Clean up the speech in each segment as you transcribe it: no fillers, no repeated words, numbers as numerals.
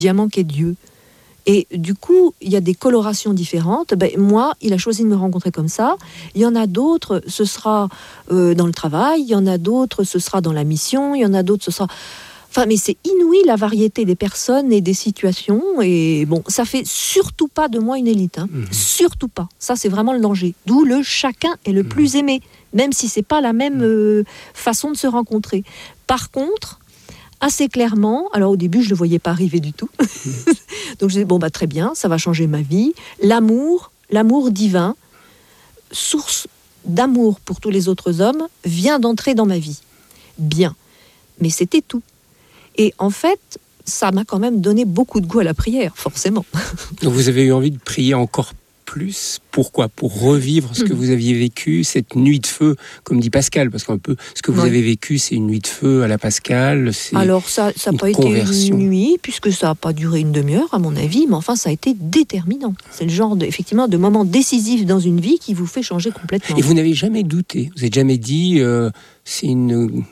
diamant qu'est Dieu. Et du coup, il y a des colorations différentes. Moi, il a choisi de me rencontrer comme ça. Il y en a d'autres, ce sera dans le travail. Il y en a d'autres, ce sera dans la mission. Il y en a d'autres, ce sera... Enfin, mais c'est inouï la variété des personnes et des situations. Et bon, ça fait surtout pas de moi une élite. Surtout pas. Ça, c'est vraiment le danger. D'où le chacun est le plus aimé, même si c'est pas la même façon de se rencontrer. Par contre, assez clairement, alors au début, je le voyais pas arriver du tout. Donc je disais, très bien, ça va changer ma vie. L'amour divin, source d'amour pour tous les autres hommes, vient d'entrer dans ma vie. Bien. Mais c'était tout. Et en fait, ça m'a quand même donné beaucoup de goût à la prière, forcément. Donc vous avez eu envie de prier encore plus. Pourquoi ? Pour revivre ce que vous aviez vécu, cette nuit de feu, comme dit Pascal, parce qu'un peu ce que vous avez vécu, c'est une nuit de feu à la Pascal. Alors ça n'a pas été une nuit, puisque ça n'a pas duré une demi-heure, à mon avis, mais enfin ça a été déterminant. C'est le genre effectivement de moment décisif dans une vie qui vous fait changer complètement. Et vous n'avez jamais douté, vous n'avez jamais dit c'est une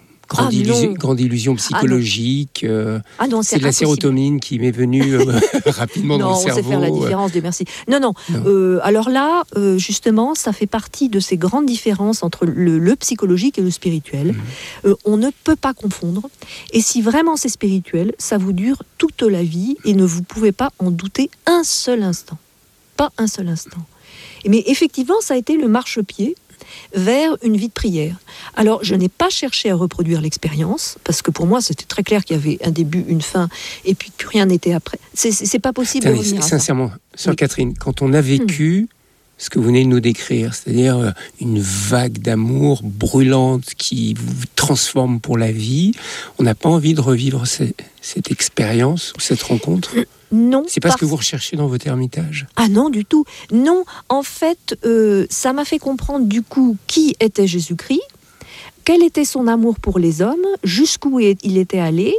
grande illusion psychologique. C'est de la sérotonine qui m'est venue rapidement dans le cerveau. Non, on sait faire la différence, Dieu merci. Non. Alors là, justement, ça fait partie de ces grandes différences entre le psychologique et le spirituel. On ne peut pas confondre. Et si vraiment c'est spirituel, ça vous dure toute la vie et ne vous pouvez pas en douter un seul instant. Pas un seul instant. Mais effectivement, ça a été le marchepied vers une vie de prière. Alors, je n'ai pas cherché à reproduire l'expérience, parce que pour moi, c'était très clair qu'il y avait un début, une fin, et puis plus rien n'était après. C'est pas possible de revenir à ça. Sincèrement, Sœur Catherine, quand on a vécu ce que vous venez de nous décrire, c'est-à-dire une vague d'amour brûlante qui vous transforme pour la vie, on n'a pas envie de revivre cette expérience ou cette rencontre ? Non. C'est pas ce que vous recherchez dans votre ermitage ? Ah non, du tout. Non, en fait, ça m'a fait comprendre du coup qui était Jésus-Christ, quel était son amour pour les hommes, jusqu'où il était allé.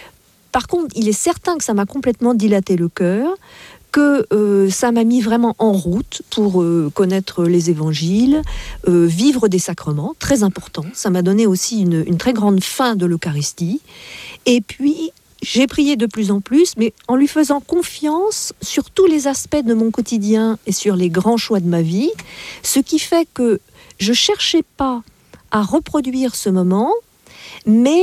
Par contre, il est certain que ça m'a complètement dilaté le cœur, que ça m'a mis vraiment en route pour connaître les évangiles, vivre des sacrements, très important. Ça m'a donné aussi une très grande faim de l'Eucharistie. Et puis, j'ai prié de plus en plus, mais en lui faisant confiance sur tous les aspects de mon quotidien et sur les grands choix de ma vie, ce qui fait que je ne cherchais pas à reproduire ce moment, mais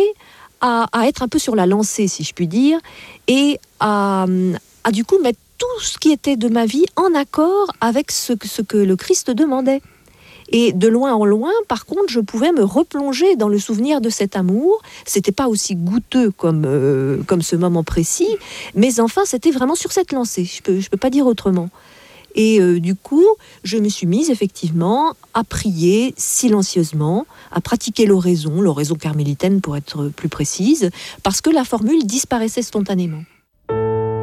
à être un peu sur la lancée, si je puis dire, et à du coup mettre tout ce qui était de ma vie en accord avec ce que le Christ demandait. Et de loin en loin, par contre, je pouvais me replonger dans le souvenir de cet amour. C'était pas aussi goûteux comme ce moment précis, mais enfin, c'était vraiment sur cette lancée. Je peux pas dire autrement. Et du coup, je me suis mise effectivement à prier silencieusement, à pratiquer l'oraison carmélitaine pour être plus précise, parce que la formule disparaissait spontanément.